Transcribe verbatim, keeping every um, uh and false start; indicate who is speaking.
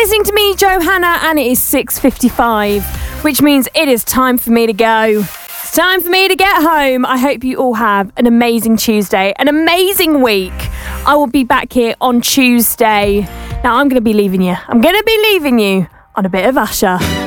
Speaker 1: listening to me, Johanna, and it is six fifty-five, which means it is time for me to go. It's time for me to get home. I hope you all have an amazing Tuesday, an amazing week. I will be back here on Tuesday. Now, I'm going to be leaving you. I'm going to be leaving you on a bit of Usher.